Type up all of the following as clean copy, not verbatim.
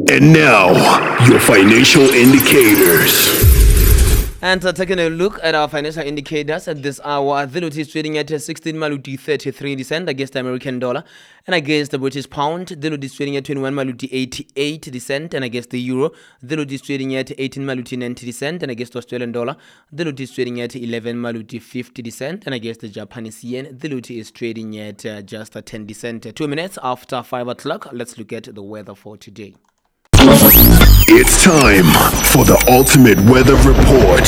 And now, your financial indicators. And taking a look at our financial indicators at this hour, the Zloty is trading at 16 maluti 33 cent against the American dollar, and against the British pound, the Zloty is trading at 21 maluti 88 cent, and against the euro, the Zloty is trading at 18 maluti 90 cent, and against the Australian dollar, the Zloty is trading at 11 maluti 50 cent, and against the Japanese yen, the Zloty is trading at just 10 cent. 2 minutes after 5 o'clock, let's look at the weather for today. It's time for the ultimate weather report.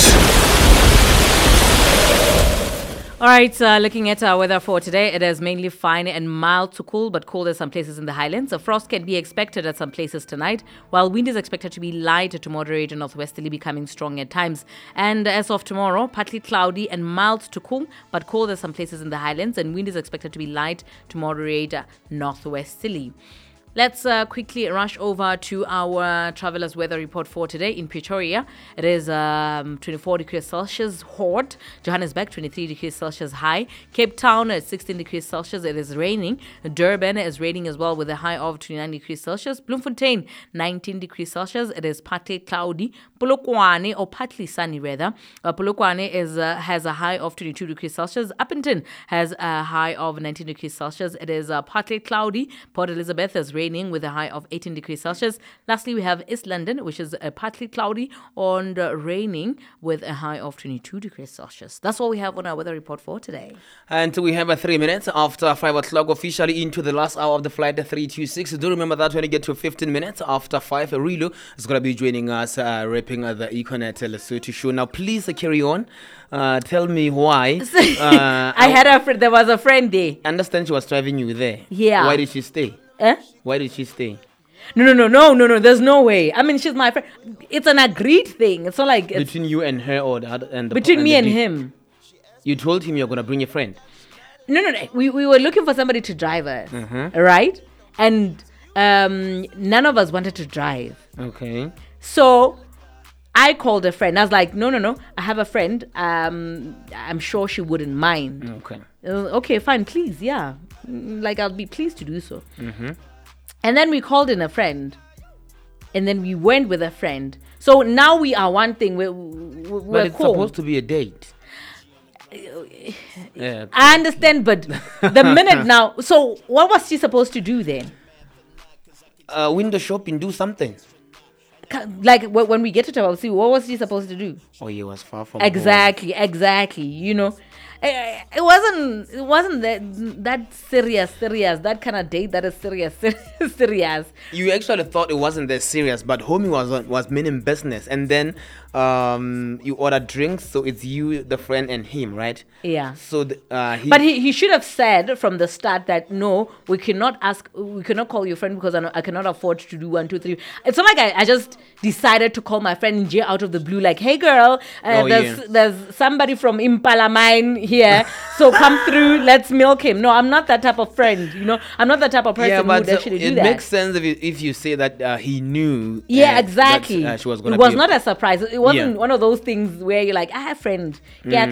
All right, looking at our weather for today, it is mainly fine and mild to cool, but cold at some places in the highlands. A frost can be expected at some places tonight, while wind is expected to be light to moderate and northwesterly, becoming strong at times. And as of tomorrow, partly cloudy and mild to cool, but cold at some places in the highlands, and wind is expected to be light to moderate northwesterly. Let's quickly rush over to our traveler's weather report for today. In Pretoria, it is 24 degrees Celsius hot. Johannesburg, 23 degrees Celsius high. Cape Town at 16 degrees Celsius. It is raining. Durban is raining as well with a high of 29 degrees Celsius. Bloemfontein, 19 degrees Celsius. It is partly cloudy. Polokwane, or partly sunny rather. Polokwane has a high of 22 degrees Celsius. Upington has a high of 19 degrees Celsius. It is partly cloudy. Port Elizabeth is raining with a high of 18 degrees Celsius. Lastly, we have East London, which is partly cloudy and raining with a high of 22 degrees Celsius. That's all we have on our weather report for today. And we have 3 minutes after 5 o'clock, officially into the last hour of the flight 326. Do remember that when you get to 15 minutes after 5, Rilo is going to be joining us, rapping the Econet Lesotho show. Now, please carry on. Tell me why. I had a friend. There was a friend there. I understand she was driving you there. Yeah. Why did she stay? Eh? Why did she stay? No. There's no way. I mean, she's my friend. It's an agreed thing. It's not like it's between you and her, or between me and him. You told him you're gonna bring a friend. No. We were looking for somebody to drive us, right? And none of us wanted to drive. Okay. So I called a friend. I was like, no. I have a friend. I'm sure she wouldn't mind. Okay. Okay, fine, please, yeah. Like, I'll be pleased to do so. And then we called in a friend. And then we went with a friend. So now we are one thing. We're but it's cool. Supposed to be a date. Yeah. I understand, but the minute now. So what was she supposed to do then? Window shopping, do something. Like when we get to Tawasi, what was she supposed to do? Oh, he was far from exactly. You know, it wasn't that serious. That kind of date that is serious. You actually thought it wasn't that serious, but homie was meaning business, and then you ordered drinks, so it's you, the friend, and him, right? Yeah. So but he should have said from the start that no, we cannot call your friend because I cannot afford to do 1, 2, 3. It's not like I just decided to call my friend Njia out of the blue, like, hey girl, there's somebody from Impala Mine here, so come through, let's milk him. No, I'm not that type of friend, you know. I'm not that type of person who would actually do that. It makes sense if you say that he knew. Yeah, exactly. That, she was gonna it was not a surprise. It wasn't one of those things where you're like, I have a friend. Yeah,